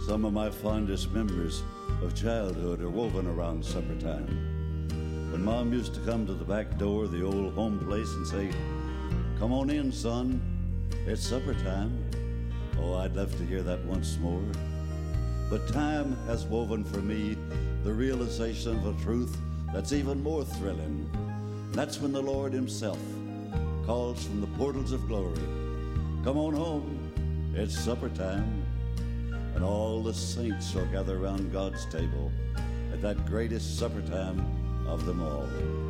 Some of my fondest memories of childhood are woven around supper time. When Mom used to come to the back door of the old home place and say, "Come on in, son, it's supper time." Oh, I'd love to hear that once more. But time has woven for me the realization of a truth that's even more thrilling. That's when the Lord himself calls from the portals of glory, "Come on home, it's supper time." And all the saints shall gather round God's table at that greatest supper time of them all.